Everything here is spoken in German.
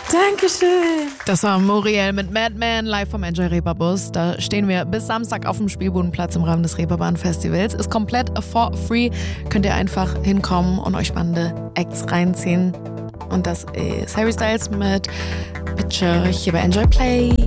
Dankeschön. Das war Muriel mit Madman live vom Enjoy Reeperbus. Da stehen wir bis Samstag auf dem Spielbodenplatz im Rahmen des Reeperbahn-Festivals. Ist komplett for free. Könnt ihr einfach hinkommen und euch spannende Acts reinziehen. Und das ist Harry Styles mit Picture hier bei Enjoy Play.